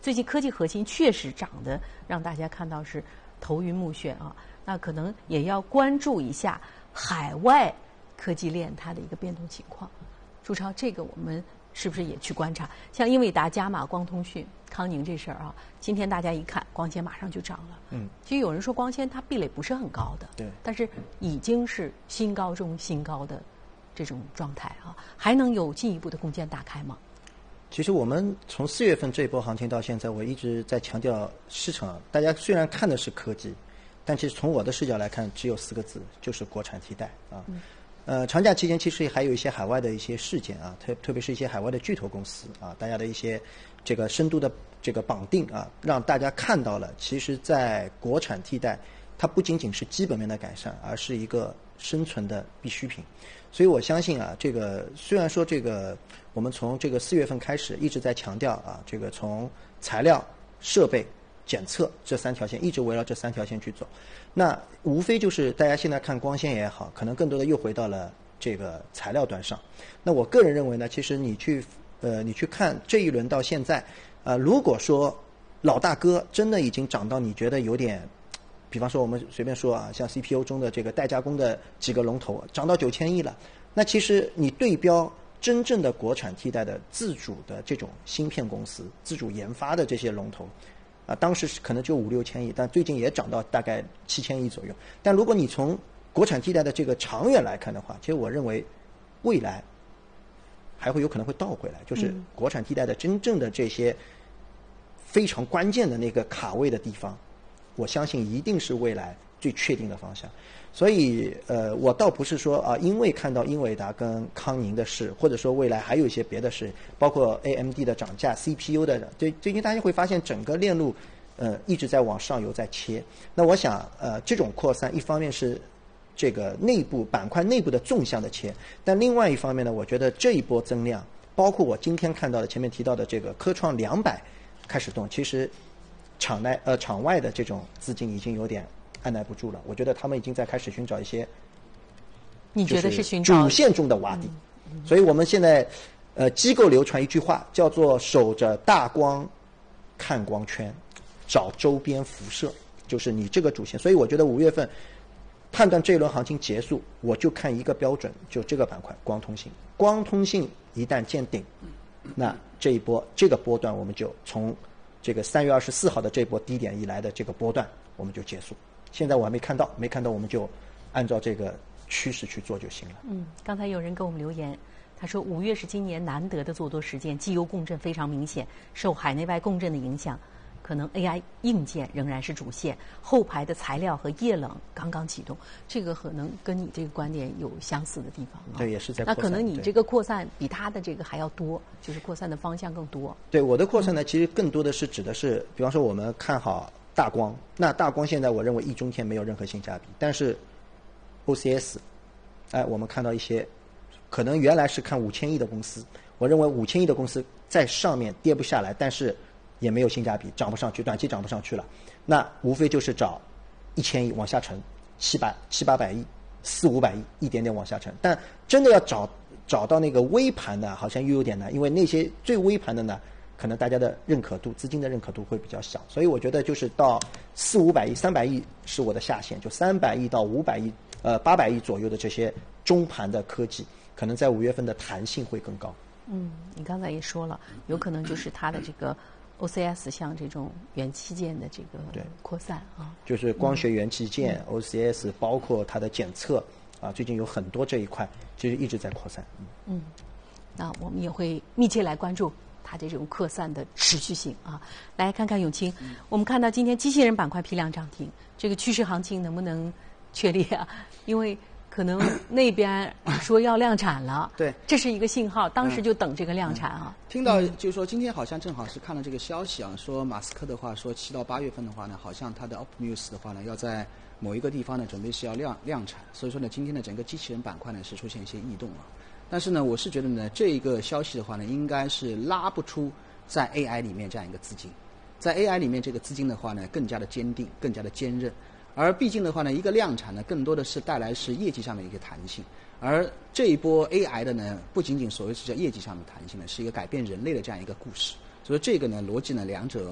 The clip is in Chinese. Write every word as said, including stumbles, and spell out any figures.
最近科技核心确实涨得让大家看到是头晕目眩啊。那可能也要关注一下海外科技链它的一个变动情况。朱超，这个我们是不是也去观察？像英伟达、加码、光通讯、康宁这事儿啊，今天大家一看，光纤马上就涨了。嗯，其实有人说光纤它壁垒不是很高的， 对， 但是已经是新高中新高的这种状态啊，还能有进一步的空间打开吗？ 其实我们从四月份这一波行情到现在，我一直在强调市场，大家虽然看的是科技，但其实从我的视角来看，只有四个字，就是国产替代啊。嗯、呃，长假期间其实还有一些海外的一些事件啊，特特别是一些海外的巨头公司啊，大家的一些这个深度的这个绑定啊，让大家看到了，其实在国产替代，它不仅仅是基本面的改善，而是一个生存的必需品。所以我相信啊，这个虽然说这个我们从这个四月份开始一直在强调啊，这个从材料、设备、检测这三条线一直围绕这三条线去走，那无非就是大家现在看光纤也好，可能更多的又回到了这个材料端上。那我个人认为呢，其实你去呃你去看这一轮到现在，呃如果说老大哥真的已经涨到你觉得有点，比方说我们随便说啊，像 C P U 中的这个代加工的几个龙头涨到九千亿了，那其实你对标真正的国产替代的自主的这种芯片公司、自主研发的这些龙头。啊，当时可能就五六千亿，但最近也涨到大概七千亿左右。但如果你从国产替代的这个长远来看的话，其实我认为未来还会有可能会倒回来，就是国产替代的真正的这些非常关键的那个卡位的地方，我相信一定是未来最确定的方向。所以呃，我倒不是说啊，因为看到英伟达跟康宁的事，或者说未来还有一些别的事，包括 A M D 的涨价、C P U 的，最最近大家会发现整个链路呃一直在往上游在切。那我想呃这种扩散，一方面是这个内部板块内部的纵向的切，但另外一方面呢，我觉得这一波增量，包括我今天看到的前面提到的这个科创两百开始动，其实场内呃场外的这种资金已经有点按耐不住了，我觉得他们已经在开始寻找一些， 你觉得是寻找主线中的洼地，嗯嗯、所以我们现在呃机构流传一句话，叫做守着大光看光圈，找周边辐射，就是你这个主线。所以我觉得五月份判断这一轮行情结束，我就看一个标准，就这个板块光通信，光通信一旦见顶，那这一波这个波段我们就从这个三月二十四号的这波低点以来的这个波段我们就结束。现在我还没看到，没看到我们就按照这个趋势去做就行了。 嗯，刚才有人给我们留言，他说五月是今年难得的做多时间，绩优共振非常明显，受海内外共振的影响，可能 A I 硬件仍然是主线，后排的材料和液冷刚刚启动，这个可能跟你这个观点有相似的地方、啊。 对，也是在扩散。那可能你这个扩散比他的这个还要多，就是扩散的方向更多。 对，我的扩散呢，嗯、其实更多的是指的是，比方说我们看好大光，那大光现在我认为一中天没有任何性价比，但是 O C S， 哎，我们看到一些可能原来是看五千亿的公司，我认为五千亿的公司在上面跌不下来，但是也没有性价比，涨不上去，短期涨不上去了，那无非就是找一千亿往下沉，七百七八百亿，四五百亿，一点点往下沉。但真的要找找到那个微盘的，好像又有点难，因为那些最微盘的呢，可能大家的认可度、资金的认可度会比较小，所以我觉得就是到四五百亿、三百亿是我的下限，就三百亿到五百亿、呃八百亿左右的这些中盘的科技，可能在五月份的弹性会更高。 嗯，你刚才也说了，有可能就是它的这个 O C S 像这种元器件的这个扩散啊， 就是光学元器件、 嗯、 O C S， 包括它的检测啊，最近有很多这一块其实一直在扩散。嗯， 嗯，那我们也会密切来关注它这种扩散的持续性啊。来看看永清，嗯、我们看到今天机器人板块批量涨停，这个趋势行情能不能确立啊？因为可能那边说要量产了， 对， 这是一个信号，当时就等这个量产啊。 嗯、听到就是说，今天好像正好是看了这个消息啊，说马斯克的话说七到八月份的话呢，好像他的 Optimus 的话呢，要在某一个地方呢准备是要量量产，所以说呢，今天的整个机器人板块呢是出现一些异动啊。但是呢，我是觉得呢，这一个消息的话呢，应该是拉不出在 A I 里面这样一个资金，在 A I 里面这个资金的话呢，更加的坚定，更加的坚韧。而毕竟的话呢，一个量产呢，更多的是带来是业绩上面的一个弹性，而这一波 A I 的呢，不仅仅所谓是叫业绩上面的弹性呢，是一个改变人类的这样一个故事。所以这个呢，逻辑呢，两者